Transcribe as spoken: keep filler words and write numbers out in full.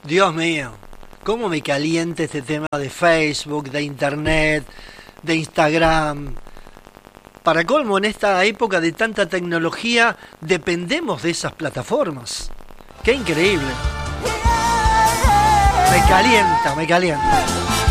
Dios mío, cómo me calienta este tema de Facebook, de Internet, de Instagram. Para colmo, en esta época de tanta tecnología, dependemos de esas plataformas. ¡Qué increíble! Me calienta, me calienta.